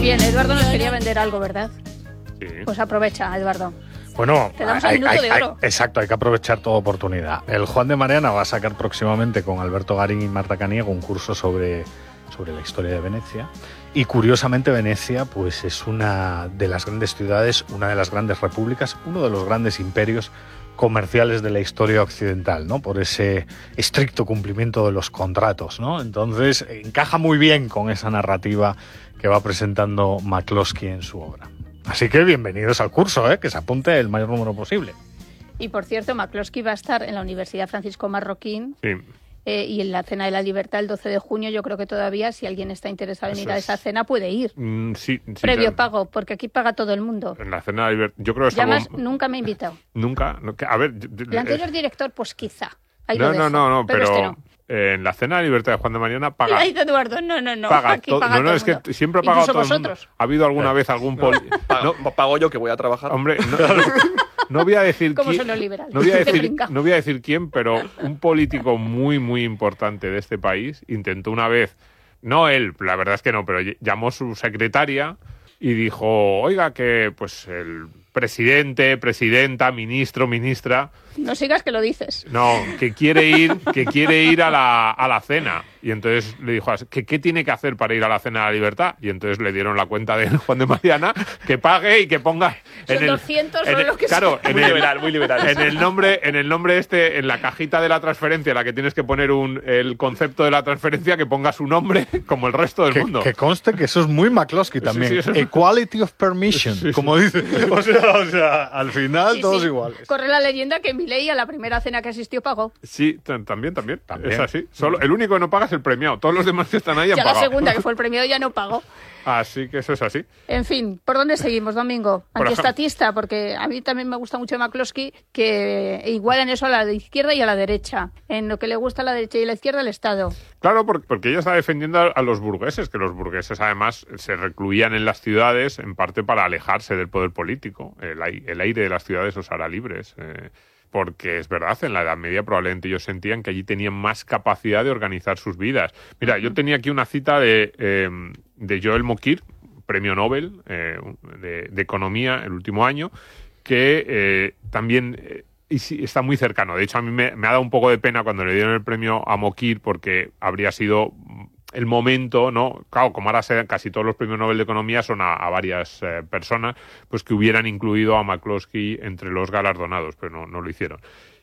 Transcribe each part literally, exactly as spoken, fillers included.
Bien, Eduardo nos quería vender algo, ¿verdad? Sí. Pues aprovecha, Eduardo. Bueno, Te damos hay, el minuto hay, de oro. hay, exacto, hay que aprovechar toda oportunidad. El Juan de Mariana va a sacar próximamente con Alberto Garín y Marta Caniego un curso sobre, sobre la historia de Venecia. Y curiosamente Venecia pues es una de las grandes ciudades, una de las grandes repúblicas, uno de los grandes imperios comerciales de la historia occidental, ¿no? Por ese estricto cumplimiento de los contratos, ¿no? Entonces encaja muy bien con esa narrativa que va presentando McCloskey en su obra. Así que bienvenidos al curso, ¿eh? Que se apunte el mayor número posible. Y por cierto, McCloskey va a estar en la Universidad Francisco Marroquín. Sí. Eh, y en la Cena de la Libertad el doce de junio, yo creo que todavía, si alguien está interesado en Eso ir a es. esa cena, puede ir. Mm, sí, sí, Previo claro. pago, porque aquí paga todo el mundo. En la Cena de la Libertad, yo creo que es Y además, algo... nunca me ha invitado. Nunca, no, que- a ver... yo- El anterior eh, director, pues quizá. Ahí no, lo dejo, no, no, no, pero, pero, este no. eh, en la Cena de la Libertad de Juan de Mariana Y paga... ahí dice Eduardo, no, no, no, paga aquí to- paga no, no, todo es el mundo. que siempre ha pagado Incluso todo el mundo. vosotros. ¿Ha habido alguna vez algún poli... Pago, No, pago yo que voy a trabajar. hombre, no, no, no voy a decir ¿Cómo quién, son los liberales? no voy a De decir, brinca. no voy a decir quién, pero un político muy, muy importante de este país intentó una vez, no él, la verdad es que no, pero ll- llamó su secretaria y dijo, oiga, que pues el presidente, presidenta, ministro, ministra, No sigas que lo dices. no, que quiere ir, que quiere ir a la, a la cena. Y entonces le dijo, que qué tiene que hacer para ir a la Cena de la Libertad? Y entonces le dieron la cuenta de Juan de Mariana, que pague y que ponga Son en el, doscientos en o el- lo que claro, sea. en Muy el, liberal, muy liberal. en el nombre, en el nombre este, en la cajita de la transferencia, la que tienes que poner un, el concepto de la transferencia, que ponga su nombre como el resto del Que, mundo. que conste que eso es muy McCloskey también. sí, eso es- Equality of permission, Sí, sí. como dice. O sea, o sea, al final Sí, todos sí. iguales. Corre la leyenda que Milei a la primera cena que asistió pagó. Sí, t- también, también, También. Es así. Solo, el único que no paga es el premiado. Todos los demás que están ahí han Ya la pagado. segunda, que fue el premiado, ya no pagó. Así que eso es así. En fin, ¿por dónde seguimos, Domingo? Por Antiestatista, porque a mí también me gusta mucho McCloskey, que igualan eso a la de izquierda y a la derecha. En lo que le gusta a la derecha y a la izquierda, el Estado. Claro, por- porque ella está defendiendo a, a los burgueses, que los burgueses además se recluían en las ciudades en parte para alejarse del poder político. El, ai- el aire de las ciudades los hará libres. eh, porque es verdad, en la Edad Media probablemente ellos sentían que allí tenían más capacidad de organizar sus vidas. Mira, yo tenía aquí una cita de, eh, de Joel Mokyr, premio Nobel eh, de, de Economía el último año, que eh, también... eh, y sí, está muy cercano. De hecho, a mí me, me ha dado un poco de pena cuando le dieron el premio a Mokyr porque habría sido el momento, ¿no? Claro, como ahora se, casi todos los premios Nobel de Economía son a, a varias eh, personas, pues que hubieran incluido a McCloskey entre los galardonados, pero no, no lo hicieron.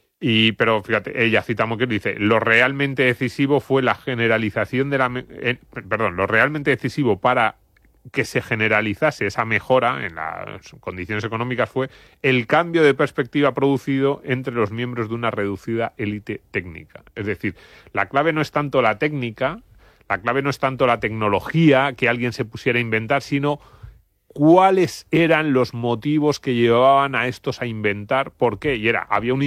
Y, pero fíjate, ella cita a Mokyr, dice, lo realmente decisivo fue la generalización de la... me- eh, perdón, lo realmente decisivo para que se generalizase esa mejora en las condiciones económicas fue el cambio de perspectiva producido entre los miembros de una reducida élite técnica. Es decir, la clave no es tanto la técnica, la clave no es tanto la tecnología que alguien se pusiera a inventar, sino cuáles eran los motivos que llevaban a estos a inventar, por qué. Y era, había un